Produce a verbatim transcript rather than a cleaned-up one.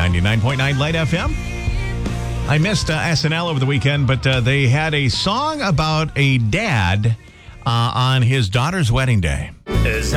ninety-nine point nine Light F M. I missed uh, S N L over the weekend, but uh, they had a song about a dad uh, on his daughter's wedding day.